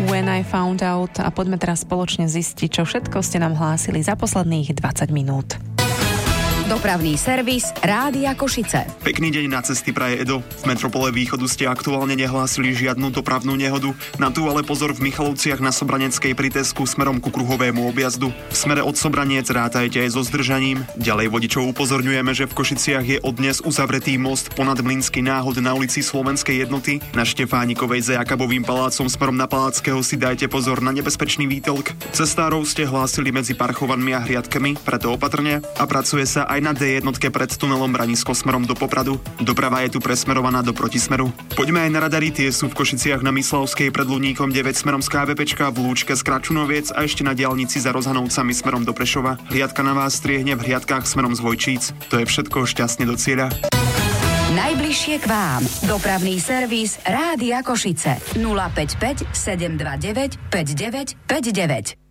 When I Found Out a poďme teraz spoločne zistiť, čo všetko ste nám hlásili za posledných 20 minút. Dopravný servis Rádia Košice. Pekný deň, na cesty praje Edo. V metropole Východu ste aktuálne nehlásili žiadnu dopravnú nehodu. Na tú ale pozor v Michalovciach na Sobraneckej pri Tesku smerom ku kruhovému objazdu. V smere od Sobraniec rátajte aj so zdržaním. Ďalej vodičov upozorňujeme, že v Košiciach je od dnes uzavretý most ponad Mlynský náhod na ulici Slovenskej jednoty. Na Štefánikovej za Jakabovým palácom smerom na Palackého si dajte pozor na nebezpečný výtelk. Cestárov ste hlásili medzi Parchovanmi a Hriadkami, preto opatrne, a pracuje sa aj na D1 pred tunelom Branisko smerom do Popradu. Doprava je tu presmerovaná do protismeru. Poďme aj na radary, tie sú v Košiciach na Myslavskej pred Luníkom 9 smerom z KVPčka, v Lúčke z Kračunoviec a ešte na diaľnici za Rozhanovcami smerom do Prešova. Hliadka na vás striehne v Hliadkách smerom z Vojčíc. To je všetko, šťastne do cieľa. Najbližšie k vám. Dopravný servis Rádia Košice. 055 729 5959.